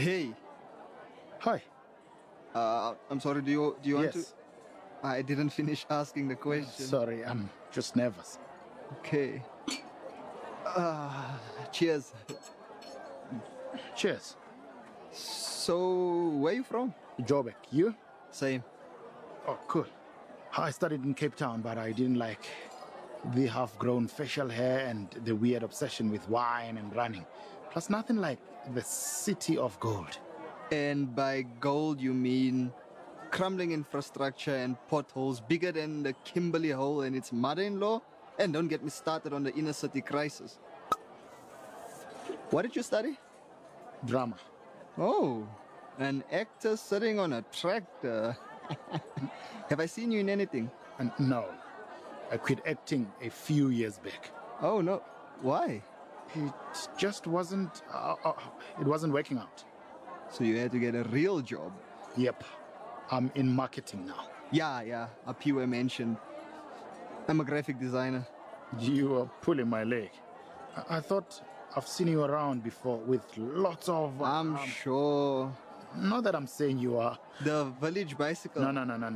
Hey, Hi. I'm sorry. Do you want to? Yes. I didn't finish asking the question. Sorry, I'm just nervous. Okay. Cheers. Cheers. So, where you from? Joburg, you? Same. Oh, cool. I studied in Cape Town, but I didn't like the half-grown facial hair and the weird obsession with wine and running. Plus, nothing like the city of gold. And by gold, you mean crumbling infrastructure and potholes bigger than the Kimberley Hole and its mother-in-law? And don't get me started on the inner city crisis. What did you study? Drama. Oh, an actor sitting on a tractor. Have I seen you in anything? And no, I quit acting a few years back. Oh, no. Why? It just wasn't. It wasn't working out. So you had to get a real job. Yep. I'm in marketing now. Yeah, up you were mentioned. I'm a graphic designer. You are pulling my leg. I thought I've seen you around before with lots of. I'm sure. Not that I'm saying you are. The village bicycle. No.